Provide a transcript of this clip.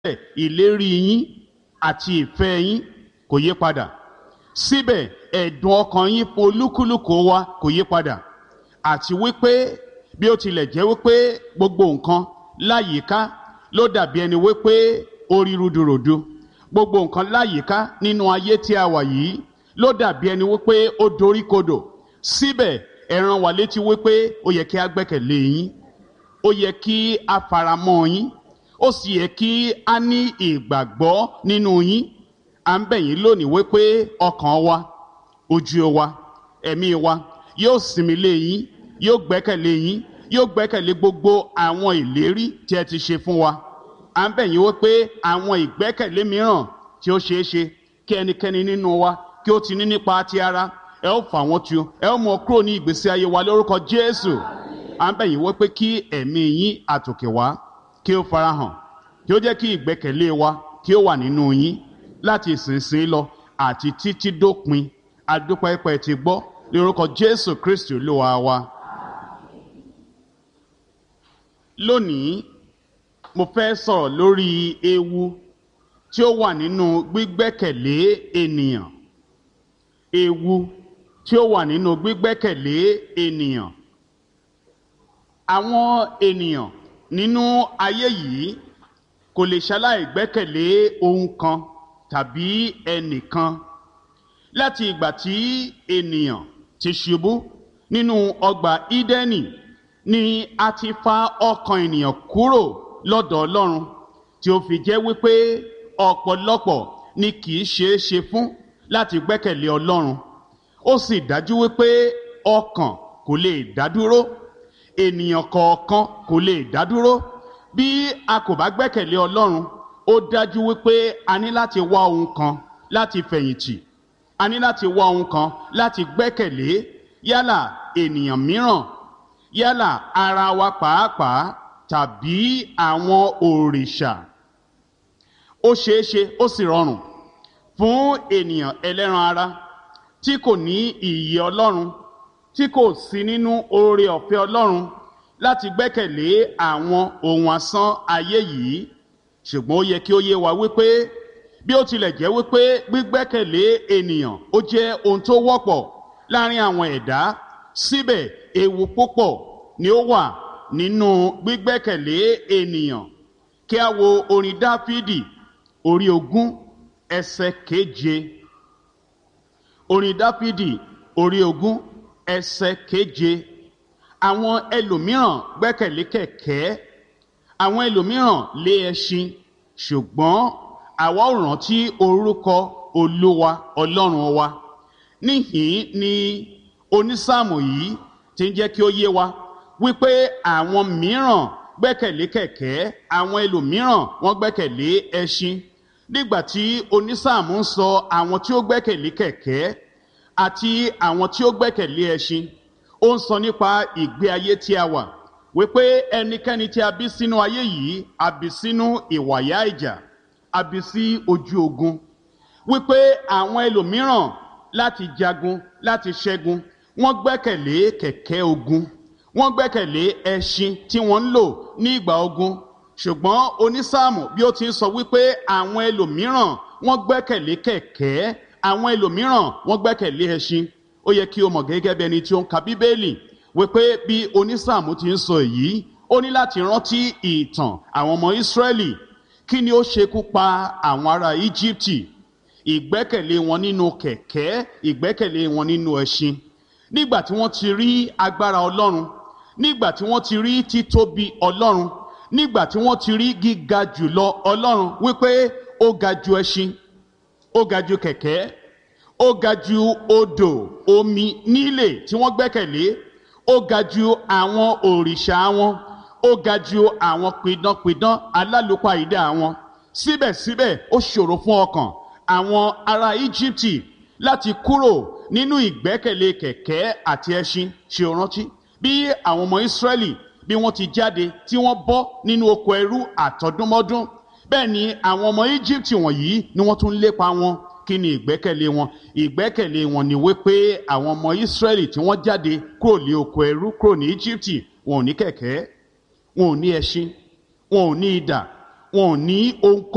ìlérí yín àti ìfẹ́ yín kò yí padà. Síbẹ̀ ẹ̀dùn ọkàn yín fún olúkúlùkù wa kò yí padà. Àti wípé bí ó tilẹ̀ jẹ́ wípé gbogbo nǹkan láyìíká ló dàbí ẹni wípé ó rí rúdurùdu, gbogbo nǹkan láyìíká nínú ayé tí a wà yìí ló dàbí ẹni wípé ó doríkodò, síbẹ̀ ẹ rán wa létí wípé ó yẹ kí a gbẹ́kẹ̀lé yín, ó yẹ kí a faramọ́ yín, ó sì yẹ kí a ní ìgbàgbọ́ nínú yín. À ń bẹ̀ yín lónìí wípé ọkàn wa, ojú wa, ẹ̀mí wa yóò sinmi lé yín, yóò gbẹ́kẹ̀lé yín, yóò gbẹ́kẹ̀lé gbogbo àwọn ìlérí tí ẹ ti ṣe fún wa. À ń bẹ̀ yín wípé àwọn ìgbẹ́kẹ̀lé mìíràn tí ó ṣeé ṣe kí ẹnikẹ́ni nínú wa kí ó ti ní nípa ti ara, ẹ ó fà wọ́n tu, ẹ ó mú ọ kúrò ní ìgbésí ayé wa lórúkọ Jésù. À ń bẹ̀ yín wípé kí ẹ̀mí yín àtòkè wá kí ó farahàn, kí ó jẹ́ kí ìgbẹ́kẹ̀lé wa kí ó wà nínú yín láti ìsinsìnyí lọ àti títí dópin. Adúpẹ́ pé ti gbọ́ lórúkọ Jésù Kristi Olúwa wa. Lónìí mo fẹ́ sọ̀rọ̀ lórí ewu tí ó wà nínú gbígbẹ́kẹ̀lé ènìyàn. Ewu tí ó wà nínú gbígbẹ́kẹ̀lé ènìyàn. Àwọn ènìyàn nínú ayé yìí kò lè ṣaláì gbẹ́kẹ̀lé ohun kan tàbí ẹnìkan. Láti ìgbà tí ènìyàn ti ṣubú nínú ọgbà Ídẹ́nì ni a ti fa ọkàn ènìyàn kúrò lọ́dọ̀ Ọlọ́run, tí ó fi jẹ́ wípé ọ̀pọ̀lọpọ̀ ni kì í ṣeé ṣe fún láti gbẹ́kẹ̀lé Ọlọ́run. Ó sì dájú wípé ọkàn kò lè dádúró, ènìyàn kọ̀ọ̀kan kò lè dádúró. Bí a kò bá gbẹ́kẹ̀lé Ọlọ́run, ó dájú wípé a ní láti wá ohun kan láti fẹ̀yìntì, a ní láti wá ohun kan láti gbẹ́kẹ̀lé, yálà ènìyàn mìíràn, yálà ara wa pàápàá tàbí àwọn òrìṣà. Ó ṣeéṣe ó sì rọrùn fún ènìyàn ẹlẹ́ran ara tí kò ní ìyè Ọlọ́run, tí kò sí nínú oore ọ̀fẹ́ Ọlọ́run láti gbẹ́kẹ̀lé àwọn ohun asán ayé yìí. Ṣùgbọ́n ó yẹ kí ó yé wa wípé bí ó tilẹ̀ jẹ́ wípé gbígbẹ́kẹ̀lé ènìyàn ó jẹ́ ohun tó wọ́pọ̀ láàrin àwọn ẹ̀dá, síbẹ̀ ewu púpọ̀ ni ó wà nínú gbígbẹ́kẹ̀lé ènìyàn. Kí a wo orin Dáfídì orí 20 ẹsẹ̀ 7. Orin Dáfídì orí 20 ẹsẹ̀ 7. Àwọn ẹlòmíràn gbẹ́kẹ̀lé kẹ̀kẹ́, àwọn ẹlòmíràn lé ẹṣin, ṣùgbọ́n àwa ò rántí orúkọ Olúwa Ọlọ́run wa. Níhìn ni onísáàmù yìí ti ń jẹ́ kí ó yé wa wípé àwọn mìíràn gbẹ́kẹ̀lé kẹ̀kẹ́, àwọn ẹlòmíràn wọ́n gbẹ́kẹ̀lé ẹṣin. Nígbà tí onísáàmù ń sọ àwọn tí ó gbẹ́kẹ̀lé kẹ̀kẹ́ àti àwọn tí ó gbẹ́kẹ̀lé ẹṣin, ó ń sọ nípa ìgbé ayé tí a wà, wípé ẹnikẹ́ni tí a bí sínú ayé yìí, a bí sínú ìwàyà ìjà, a bí sí ojú ogun. Wípé àwọn ẹlòmíràn láti jagun, láti ṣẹ́gun, wọ́n gbẹ́kẹ̀lé kẹ̀kẹ́ ogun, wọ́n gbẹ́kẹ̀lé ẹṣin tí wọ́n ń lò ní ìgbà ogun. Ṣùgbọ́n onísáàmù bí ó ti ń sọ wípé àwọn ẹlòmíràn wọ́n gbẹ́kẹ̀lé kẹ̀kẹ́, àwọn ẹlòmíràn wọ́n gbẹ́kẹ̀lé ẹṣin. Ó yẹ kí o mọ̀ gẹ́gẹ́ bí ẹni tí ó ń ka Bíbélì wípé bí onísáàmù ti ń sọ èyí, ó ní láti rántí ìtàn àwọn ọmọ Ísírẹ́lì. Kí ni ó ṣekú pa àwọn ará Íjíbítì? Ìgbẹ́kẹ̀lé wọn nínú kẹ̀kẹ́, ìgbẹ́kẹ̀lé wọn nínú ẹṣin. Nígbà tí wọ́n ti rí agbára Ọlọ́run, nígbà tí wọ́n ti rí títóbi Ọlọ́run, nígbà tí wọ́n ti rí gíga jùlọ Ọlọ́run, wípé ó ga ju ẹṣin, ó ga ju kẹ̀kẹ́, ó ga ju odò omi nílé tí wọ́n gbẹ́kẹ̀lé, ó ga ju àwọn òrìṣà wọn, ó ga ju àwọn pidánpidán alálùpàídà wọn. Síbẹ̀síbẹ̀ ó ṣòro fún ọkàn àwọn ará Íjíbítì láti kúrò nínú ìgbẹ́kẹ̀lé kẹ̀kẹ́ àti ẹṣin. Ṣé o rántí bí àwọn ọmọ Ísírẹ́lì bí wọ́n ti jáde tí wọ́n bọ́ nínú oko ẹrú àtọdúnmọ́dún, bẹ́ẹ̀ ni àwọn ọmọ Íjíbítì wọ̀nyí ni wọ́n tún lépa wọn. Kí ni ìgbẹ́kẹ̀lé wọn? Ìgbẹ́kẹ̀lé wọn ni wípé àwọn ọmọ Ísírẹ́lì tí wọ́n jáde kúrò ní oko ẹrú, kúrò ní Íjíbítì, wọn ò ní kẹ̀kẹ́, wọn ò ní ẹṣin, wọn ò ní idà, wọn ò ní ohun